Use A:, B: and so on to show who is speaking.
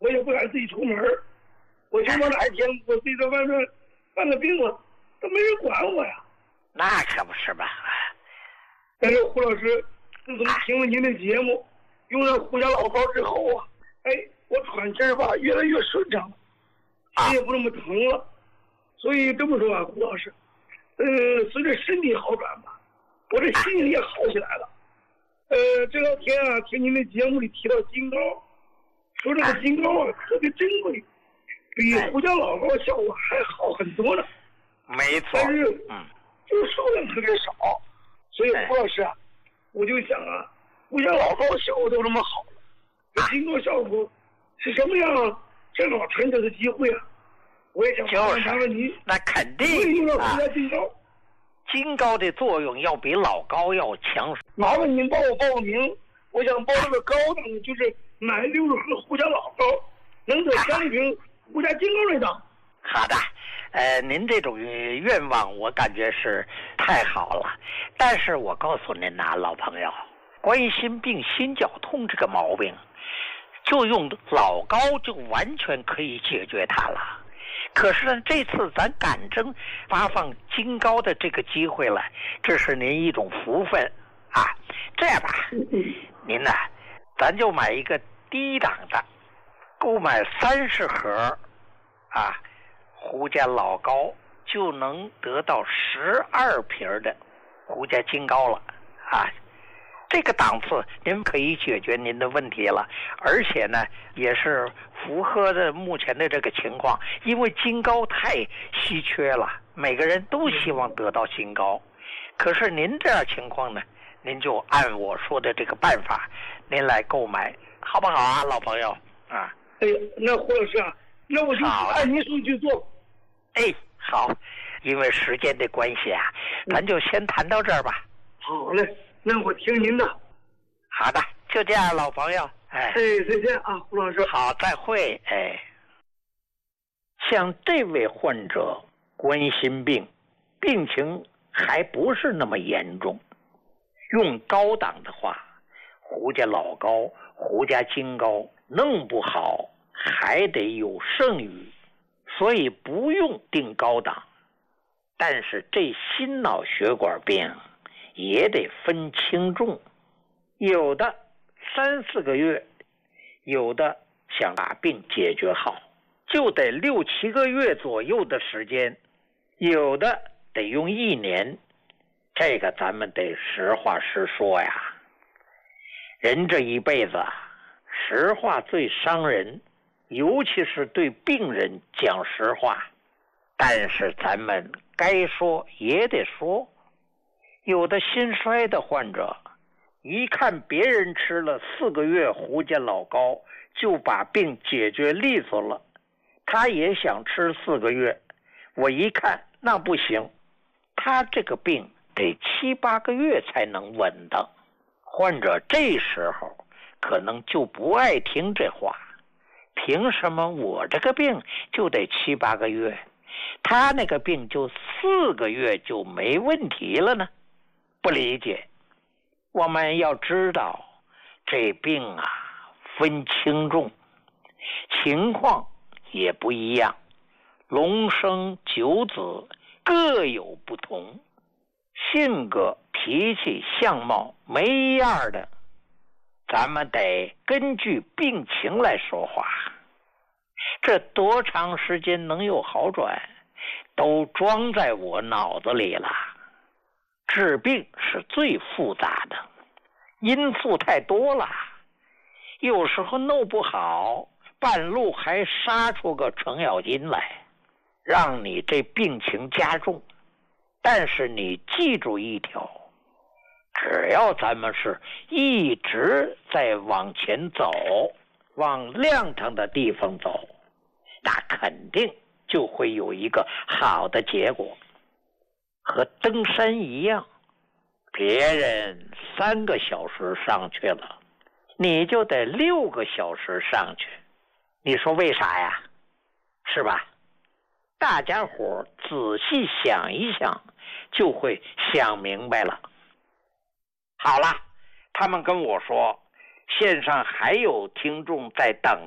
A: 我也不敢自己出门。我就说哪一天我自己在外面犯了病了，都没人管我呀。
B: 那可不是吧？
A: 但是胡老师，自从听了您的节目，用了胡家老膏之后啊，我喘气儿吧越来越顺畅了，心也不那么疼了。所以这么说啊，胡老师，随着身体好转吧，我这心情也好起来了。这两天啊，听您的节目里提到金膏，说这个金膏啊特别珍贵，比胡家老膏效果还好很多呢。
B: 没错。
A: 但是，就是数量特别少，所以胡老师啊，我就想啊，胡家老膏效果都这么好了，这金膏效果是什么样？正好趁这个机会啊，我也想问问您，
B: 那肯定
A: 啊，金膏。
B: 金膏的作用要比老膏要强。
A: 麻烦您帮我报名，我想报这个高档的，就是买60盒胡家老膏，能得3瓶胡家金膏那档。
B: 好的，您这种愿望我感觉是太好了，但是我告诉您呐，老朋友，冠心病、心绞痛这个毛病，就用老膏就完全可以解决它了。可是呢，这次咱赶正发放金膏的这个机会了，这是您一种福分啊。这样吧，您呢，咱就买一个低档的，购买30盒啊，胡家老膏就能得到12瓶的胡家金膏了啊。这个档次您可以解决您的问题了，而且呢也是符合的目前的这个情况，因为金膏太稀缺了，每个人都希望得到金膏。可是您这样情况呢，您就按我说的这个办法您来购买，好不好啊，老朋友啊？
A: 那胡老师啊，那我就按您说去做。
B: 好，因为时间的关系啊，咱就先谈到这儿吧。
A: 好嘞，那我听您的。
B: 好的，就这样，老朋友。
A: 再见啊，胡老师。
B: 好，再会。像这位患者冠心病，病情还不是那么严重，用高档的话，胡家老膏、胡家金膏弄不好还得有剩余，所以不用定高档。但是这心脑血管病也得分轻重，有的3、4个月，有的想把病解决好就得6、7个月左右的时间，有的得用1年。这个咱们得实话实说呀，人这一辈子实话最伤人，尤其是对病人讲实话。但是咱们该说也得说，有的心衰的患者一看别人吃了4个月胡家老膏就把病解决利索了，他也想吃4个月。我一看那不行，他这个病得7、8个月才能稳当。患者这时候可能就不爱听这话，凭什么我这个病就得7、8个月，他那个病就4个月就没问题了呢？不理解。我们要知道这病啊分轻重，情况也不一样，龙生九子各有不同，性格脾气相貌没样的，咱们得根据病情来说话。这多长时间能有好转都装在我脑子里了。治病是最复杂的，因素太多了，有时候弄不好半路还杀出个程咬金来，让你这病情加重。但是你记住一条，只要咱们是一直在往前走，往亮堂的地方走，那肯定就会有一个好的结果。和登山一样，别人3个小时上去了，你就得6个小时上去。你说为啥呀？是吧？大家伙仔细想一想，就会想明白了。好了，他们跟我说，线上还有听众在等